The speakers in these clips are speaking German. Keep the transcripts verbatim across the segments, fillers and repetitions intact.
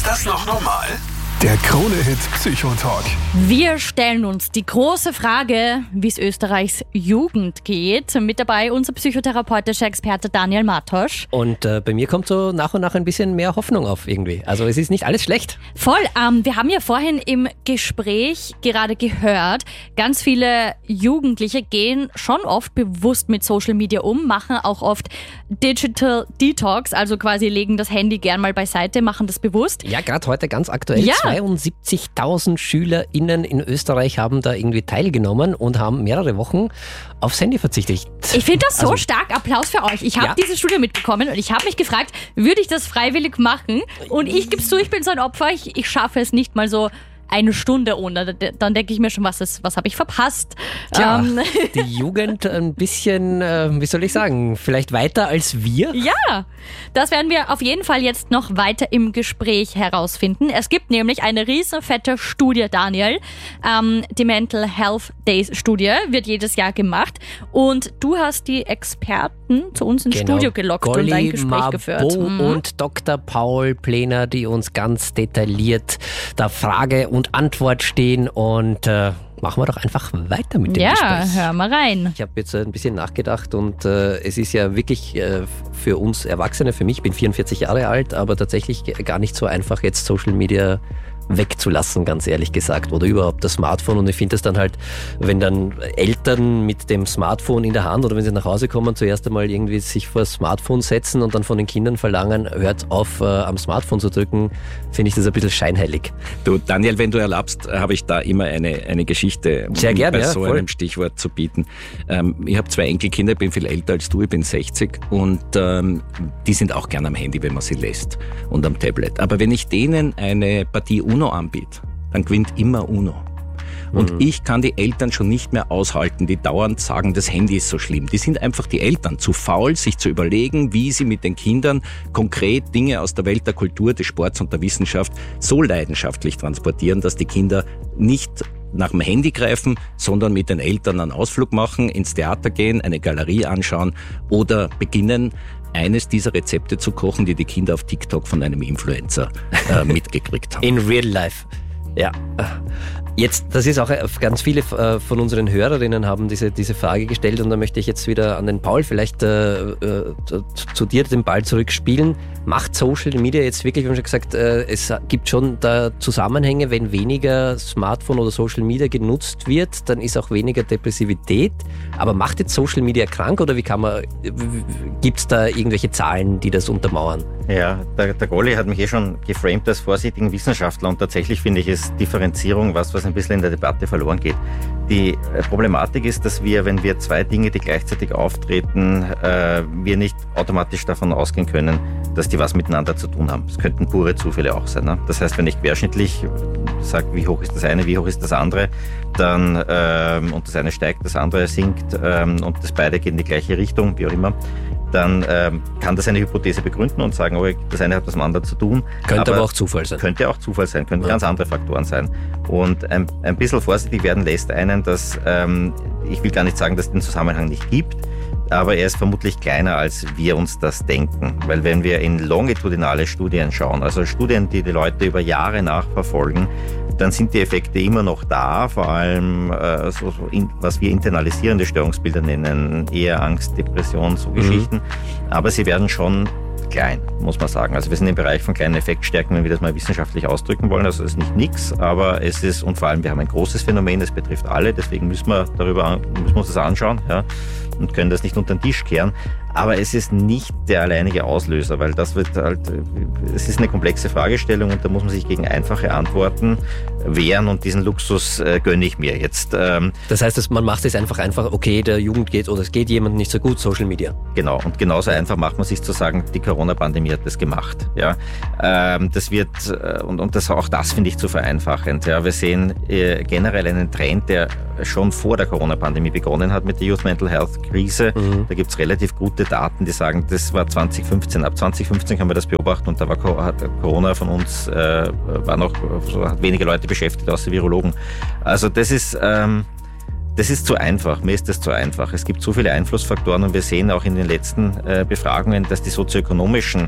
Ist das noch normal? Der Krone-Hit Psychotalk. Wir stellen uns die große Frage, wie es Österreichs Jugend geht. Mit dabei unser psychotherapeutischer Experte Daniel Martosch. Und äh, bei mir kommt so nach und nach ein bisschen mehr Hoffnung auf irgendwie. Also es ist nicht alles schlecht. Voll. Ähm, wir haben ja vorhin im Gespräch gerade gehört, ganz viele Jugendliche gehen schon oft bewusst mit Social Media um, machen auch oft Digital Detox, also quasi legen das Handy gern mal beiseite, machen das bewusst. Ja, gerade heute ganz aktuell. Ja. zweiundsiebzigtausend SchülerInnen in Österreich haben da irgendwie teilgenommen und haben mehrere Wochen aufs Handy verzichtet. Ich finde das so also, stark. Applaus für euch. Ich habe ja. diese Studie mitbekommen und ich habe mich gefragt, würde ich das freiwillig machen? Und ich gebe es zu, ich bin so ein Opfer. Ich, ich schaffe es nicht mal so eine Stunde ohne. Dann denke ich mir schon, was, ist, was habe ich verpasst? Tja, ähm. die Jugend ein bisschen, äh, wie soll ich sagen, vielleicht weiter als wir? Ja, das werden wir auf jeden Fall jetzt noch weiter im Gespräch herausfinden. Es gibt nämlich eine riesen fette Studie, Daniel. Ähm, die Mental Health Days Studie wird jedes Jahr gemacht. Und du hast die Experten zu uns ins genau. Studio gelockt Golly, und ein Gespräch Mabo geführt. Mhm. Und Doktor Paul Plener, die uns ganz detailliert da Frage und Antwort stehen. Und äh, machen wir doch einfach weiter mit dem ja, Gespräch. Ja, hör mal rein. Ich habe jetzt ein bisschen nachgedacht und äh, es ist ja wirklich äh, für uns Erwachsene, für mich, ich bin vierundvierzig Jahre alt, aber tatsächlich gar nicht so einfach jetzt Social Media wegzulassen, ganz ehrlich gesagt, oder überhaupt das Smartphone. Und ich finde das dann halt, wenn dann Eltern mit dem Smartphone in der Hand oder wenn sie nach Hause kommen, zuerst einmal irgendwie sich vor das Smartphone setzen und dann von den Kindern verlangen, hört auf äh, am Smartphone zu drücken, finde ich das ein bisschen scheinheilig. Du, Daniel, wenn du erlaubst, habe ich da immer eine, eine Geschichte, Sehr um gerne, bei ja, so voll. einem Stichwort zu bieten. Ähm, ich habe zwei Enkelkinder, ich bin viel älter als du, ich bin sechzig und ähm, die sind auch gern am Handy, wenn man sie lässt und am Tablet. Aber wenn ich denen eine Partie Uno anbiete, dann gewinnt immer Uno. Und mhm. ich kann die Eltern schon nicht mehr aushalten, die dauernd sagen, das Handy ist so schlimm. Die sind einfach die Eltern zu faul, sich zu überlegen, wie sie mit den Kindern konkret Dinge aus der Welt der Kultur, des Sports und der Wissenschaft so leidenschaftlich transportieren, dass die Kinder nicht nach dem Handy greifen, sondern mit den Eltern einen Ausflug machen, ins Theater gehen, eine Galerie anschauen oder beginnen, eines dieser Rezepte zu kochen, die die Kinder auf TikTok von einem Influencer äh, mitgekriegt haben. In real life. Ja. Jetzt, das ist auch, ganz viele äh, von unseren Hörerinnen haben diese, diese Frage gestellt und da möchte ich jetzt wieder an den Paul vielleicht äh, äh, zu, zu dir den Ball zurückspielen. Macht Social Media jetzt wirklich, wir haben schon gesagt, äh, es gibt schon da Zusammenhänge, wenn weniger Smartphone oder Social Media genutzt wird, dann ist auch weniger Depressivität. Aber macht jetzt Social Media krank oder wie kann man, gibt es da irgendwelche Zahlen, die das untermauern? Ja, der, der Golly hat mich eh schon geframed als vorsichtigen Wissenschaftler und tatsächlich finde ich, ist Differenzierung was, was ein bisschen in der Debatte verloren geht. Die Problematik ist, dass wir, wenn wir zwei Dinge, die gleichzeitig auftreten, äh, wir nicht automatisch davon ausgehen können, dass die was miteinander zu tun haben. Es könnten pure Zufälle auch sein. Ne? Das heißt, wenn ich querschnittlich sage, wie hoch ist das eine, wie hoch ist das andere, dann ähm, und das eine steigt, das andere sinkt ähm, und das beide geht in die gleiche Richtung, wie auch immer, dann ähm, kann das eine Hypothese begründen und sagen, oh, das eine hat was mit dem anderen zu tun. Könnte aber, aber auch Zufall Zufall sein. Könnte auch Zufall sein, könnten ja. ganz andere Faktoren sein. Und ein, ein bisschen vorsichtig werden lässt einen, dass, ähm, ich will gar nicht sagen, dass es den Zusammenhang nicht gibt, aber er ist vermutlich kleiner, als wir uns das denken. Weil wenn wir in longitudinale Studien schauen, also Studien, die die Leute über Jahre nachverfolgen, dann sind die Effekte immer noch da, vor allem äh, so, so in, was wir internalisierende Störungsbilder nennen, eher Angst, Depression, so mhm. Geschichten. Aber sie werden schon klein, muss man sagen. Also wir sind im Bereich von kleinen Effektstärken, wenn wir das mal wissenschaftlich ausdrücken wollen. Also es ist nicht nix, aber es ist, und vor allem wir haben ein großes Phänomen, das betrifft alle, deswegen müssen wir darüber, müssen wir uns das anschauen, ja, und können das nicht unter den Tisch kehren. Aber es ist nicht der alleinige Auslöser, weil das wird halt, es ist eine komplexe Fragestellung und da muss man sich gegen einfache Antworten wehren und diesen Luxus äh, gönne ich mir jetzt. Ähm, das heißt, dass man macht es einfach einfach, okay, der Jugend geht oder es geht jemandem nicht so gut, Social Media. Genau, und genauso einfach macht man sich zu sagen, die Corona-Pandemie hat das gemacht. Ja, ähm, das wird, äh, und, und das, auch das finde ich zu vereinfachend. Ja, wir sehen äh, generell einen Trend, der schon vor der Corona-Pandemie begonnen hat mit der Youth Mental Health Krise. Mhm. Da gibt es relativ gute Daten, die sagen, das war zwanzig fünfzehn. Ab zwanzig fünfzehn kann man das beobachten und da war Corona von uns, äh, war noch, so, hat wenige Leute beschäftigt, außer Virologen. Also das ist, ähm, das ist zu einfach. Mir ist das zu einfach. Es gibt so viele Einflussfaktoren und wir sehen auch in den letzten äh, Befragungen, dass die sozioökonomischen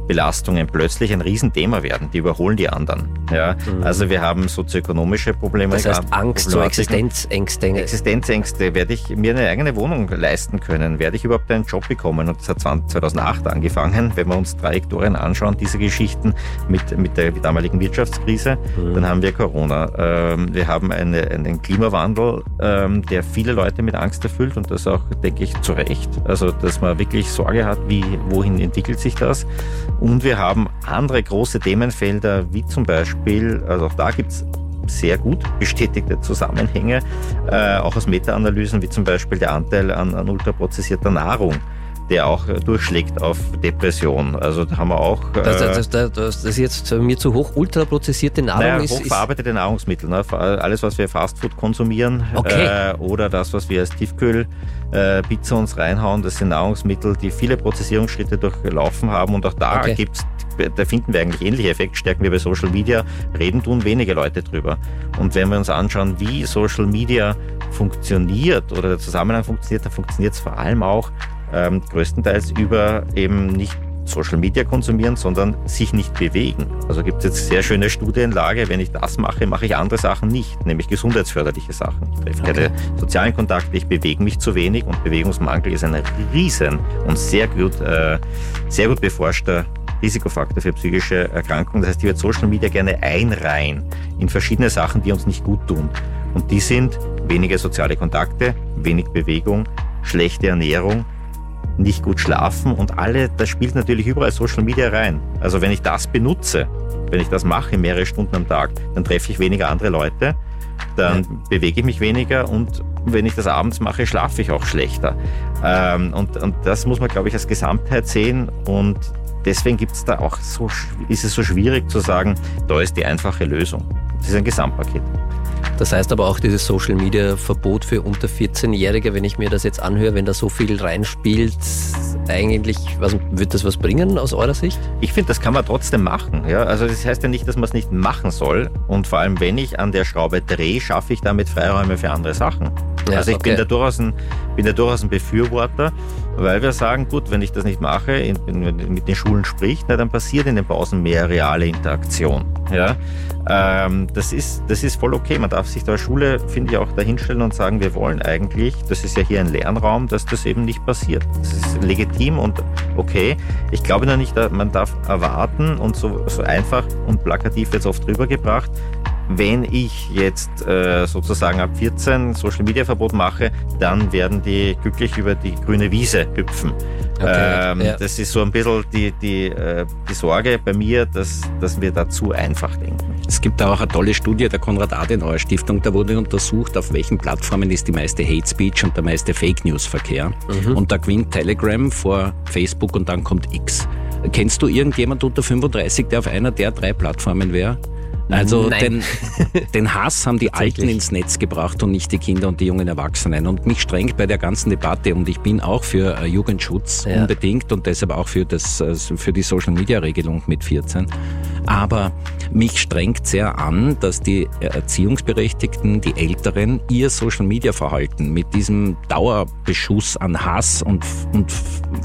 Belastungen plötzlich ein Riesenthema werden. Die überholen die anderen. Ja? Mhm. Also wir haben sozioökonomische Probleme. Das heißt Angst, so Existenzängste. Existenzängste. Werde ich mir eine eigene Wohnung leisten können? Werde ich überhaupt einen Job bekommen? Und das hat zweitausendacht angefangen. Wenn wir uns Trajektorien anschauen, diese Geschichten mit, mit der damaligen Wirtschaftskrise, mhm. dann haben wir Corona. Ähm, wir haben eine, einen Klimawandel, ähm, der viele Leute mit Angst erfüllt und das auch, denke ich, zu Recht. Also, dass man wirklich Sorge hat, wie, wohin entwickelt sich das? Und wir haben andere große Themenfelder, wie zum Beispiel, also auch da gibt es sehr gut bestätigte Zusammenhänge, äh, auch aus Meta-Analysen, wie zum Beispiel der Anteil an, an ultraprozessierter Nahrung, der auch durchschlägt auf Depression. Also da haben wir auch... Äh, das, das, das, das ist jetzt mir zu hoch. Ultraprozessierte Nahrung naja, ist... hochverarbeitete ist Nahrungsmittel. Ne? Alles, was wir Fastfood konsumieren okay. äh, oder das, was wir als Tiefkühl äh, Pizza uns reinhauen, das sind Nahrungsmittel, die viele Prozessierungsschritte durchlaufen haben und auch da okay. gibt's, da finden wir eigentlich ähnliche Effekte, stärken wir bei Social Media, reden tun wenige Leute drüber. Und wenn wir uns anschauen, wie Social Media funktioniert oder der Zusammenhang funktioniert, dann funktioniert es vor allem auch ähm, größtenteils über eben nicht Social Media konsumieren, sondern sich nicht bewegen. Also gibt es jetzt sehr schöne Studienlage, wenn ich das mache, mache ich andere Sachen nicht, nämlich gesundheitsförderliche Sachen. Ich treffe keine okay. sozialen Kontakte, ich bewege mich zu wenig und Bewegungsmangel ist ein riesen und sehr gut, äh, sehr gut beforschter Risikofaktor für psychische Erkrankungen. Das heißt, ich würde Social Media gerne einreihen in verschiedene Sachen, die uns nicht gut tun. Und die sind wenige soziale Kontakte, wenig Bewegung, schlechte Ernährung, nicht gut schlafen und alle, das spielt natürlich überall Social Media rein. Also wenn ich das benutze, wenn ich das mache mehrere Stunden am Tag, dann treffe ich weniger andere Leute, dann ja. bewege ich mich weniger und wenn ich das abends mache, schlafe ich auch schlechter. Ähm, und, und das muss man, glaube ich, als Gesamtheit sehen und deswegen gibt's da auch so, ist es so schwierig zu sagen, da ist die einfache Lösung. Das ist ein Gesamtpaket. Das heißt aber auch dieses Social-Media-Verbot für unter vierzehn-Jährige, wenn ich mir das jetzt anhöre, wenn da so viel reinspielt, eigentlich, was, wird das was bringen aus eurer Sicht? Ich finde, das kann man trotzdem machen. Ja? Also das heißt ja nicht, dass man es nicht machen soll. Und vor allem, wenn ich an der Schraube drehe, schaffe ich damit Freiräume für andere Sachen. Ja, also ich okay. bin, da durchaus ein, bin da durchaus ein Befürworter, weil wir sagen, gut, wenn ich das nicht mache, in, in, mit den Schulen spricht, na, dann passiert in den Pausen mehr reale Interaktion. Ja? Ähm, das ist, das ist voll okay. Man darf sich da als Schule, finde ich, auch dahinstellen und sagen, wir wollen eigentlich, das ist ja hier ein Lernraum, dass das eben nicht passiert. Das ist legitim und okay. Ich glaube noch nicht, man darf erwarten und so, so einfach und plakativ jetzt oft rübergebracht, wenn ich jetzt äh, sozusagen ab vierzehn Social-Media-Verbot mache, dann werden die glücklich über die grüne Wiese hüpfen. Okay, ähm, ja. Das ist so ein bisschen die, die, äh, die Sorge bei mir, dass, dass wir da zu einfach denken. Es gibt da auch eine tolle Studie der Konrad-Adenauer-Stiftung, da wurde untersucht, auf welchen Plattformen ist die meiste Hate-Speech und der meiste Fake-News-Verkehr. Mhm. Und da gewinnt Telegram vor Facebook und dann kommt X. Kennst du irgendjemand unter fünfunddreißig, der auf einer der drei Plattformen wäre? Also den, den Hass haben die Alten ins Netz gebracht und nicht die Kinder und die jungen Erwachsenen. Und mich strengt bei der ganzen Debatte, und ich bin auch für äh, Jugendschutz ja. unbedingt und deshalb auch für, das, äh, für die Social-Media-Regelung mit vierzehn. Aber mich strengt sehr an, dass die Erziehungsberechtigten, die Älteren, ihr Social-Media-Verhalten mit diesem Dauerbeschuss an Hass und, und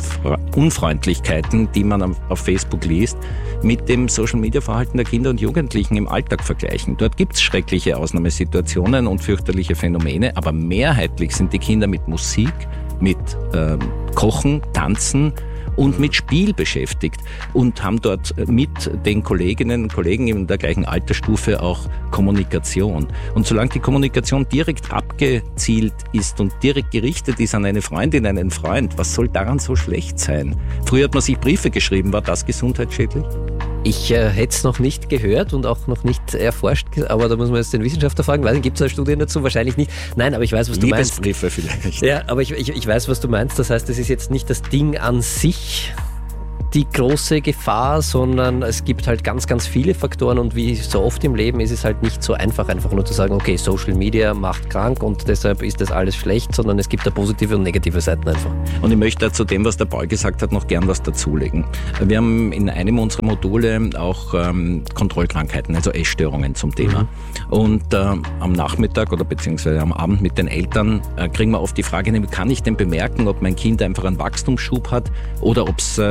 Unfreundlichkeiten, die man auf Facebook liest, mit dem Social-Media-Verhalten der Kinder und Jugendlichen im Alltag vergleichen. Dort gibt es schreckliche Ausnahmesituationen und fürchterliche Phänomene, aber mehrheitlich sind die Kinder mit Musik, mit ähm, Kochen, Tanzen und mit Spiel beschäftigt und haben dort mit den Kolleginnen und Kollegen in der gleichen Altersstufe auch Kommunikation. Und solange die Kommunikation direkt abgezielt ist und direkt gerichtet ist an eine Freundin, einen Freund, was soll daran so schlecht sein? Früher hat man sich Briefe geschrieben, war das gesundheitsschädlich? Ich äh, hätte es noch nicht gehört und auch noch nicht erforscht, aber da muss man jetzt den Wissenschaftler fragen. Weiß nicht, gibt es da Studien dazu? Wahrscheinlich nicht. Nein, aber ich weiß, was du meinst. Liebesbriefe vielleicht. Ja, aber ich, ich, ich weiß, was du meinst. Das heißt, es ist jetzt nicht das Ding an sich die große Gefahr, sondern es gibt halt ganz, ganz viele Faktoren und wie so oft im Leben ist es halt nicht so einfach, einfach nur zu sagen, okay, Social Media macht krank und deshalb ist das alles schlecht, sondern es gibt da positive und negative Seiten einfach. Und ich möchte zu dem, was der Paul gesagt hat, noch gern was dazulegen. Wir haben in einem unserer Module auch ähm, Kontrollkrankheiten, also Essstörungen zum Thema. Mhm. Und äh, am Nachmittag oder beziehungsweise am Abend mit den Eltern äh, kriegen wir oft die Frage, wie kann ich denn bemerken, ob mein Kind einfach einen Wachstumsschub hat oder ob es äh, schon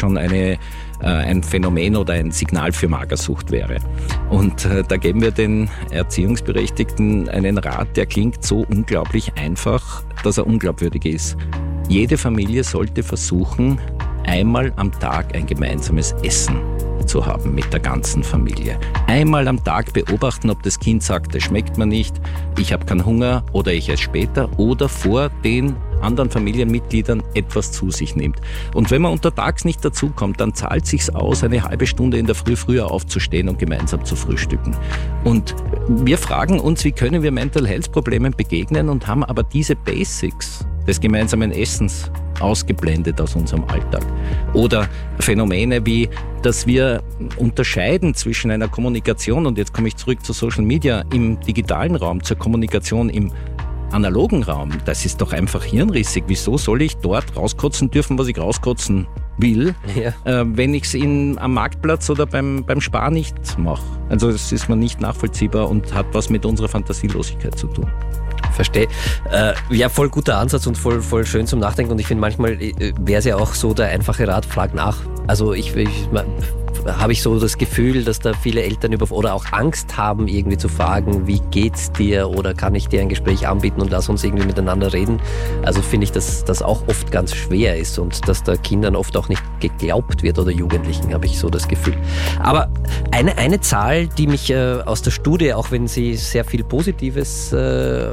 schon eine, äh, ein Phänomen oder ein Signal für Magersucht wäre. Und äh, da geben wir den Erziehungsberechtigten einen Rat, der klingt so unglaublich einfach, dass er unglaubwürdig ist. Jede Familie sollte versuchen, einmal am Tag ein gemeinsames Essen zu haben mit der ganzen Familie. Einmal am Tag beobachten, ob das Kind sagt, das schmeckt mir nicht, ich habe keinen Hunger oder ich esse später oder vor den anderen Familienmitgliedern etwas zu sich nimmt. Und wenn man untertags nicht dazukommt, dann zahlt sich's aus, eine halbe Stunde in der Früh früher aufzustehen und gemeinsam zu frühstücken. Und wir fragen uns, wie können wir Mental Health Problemen begegnen und haben aber diese Basics des gemeinsamen Essens ausgeblendet aus unserem Alltag. Oder Phänomene wie, dass wir unterscheiden zwischen einer Kommunikation, und jetzt komme ich zurück zu Social Media, im digitalen Raum, zur Kommunikation im analogen Raum. Das ist doch einfach hirnrissig. Wieso soll ich dort rauskotzen dürfen, was ich rauskotzen will, ja. äh, wenn ich es am Marktplatz oder beim, beim Spar nicht mache? Also es ist mir nicht nachvollziehbar und hat was mit unserer Fantasielosigkeit zu tun. Verstehe. Äh, ja, voll guter Ansatz und voll, voll schön zum Nachdenken. Und ich finde, manchmal äh, wäre es ja auch so der einfache Rat, frag nach. Also ich, ich habe ich so das Gefühl, dass da viele Eltern über oder auch Angst haben, irgendwie zu fragen, wie geht's dir oder kann ich dir ein Gespräch anbieten und lass uns irgendwie miteinander reden. Also finde ich, dass das auch oft ganz schwer ist und dass da Kindern oft auch nicht geglaubt wird oder Jugendlichen, habe ich so das Gefühl. Aber eine, eine Zahl, die mich äh, aus der Studie, auch wenn sie sehr viel Positives äh,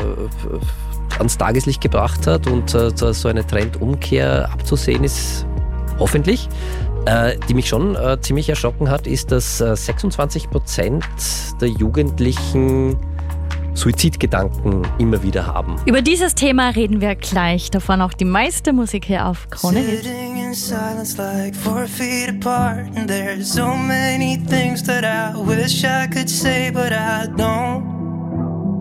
ans Tageslicht gebracht hat und äh, so eine Trendumkehr abzusehen ist, hoffentlich, äh, die mich schon äh, ziemlich erschrocken hat, ist, dass äh, sechsundzwanzig Prozent der Jugendlichen Suizidgedanken immer wieder haben. Über dieses Thema reden wir gleich. Davon auch die meiste Musik hier auf Krone Hit. Silence like four feet apart, and there's so many things that I wish I could say, but I don't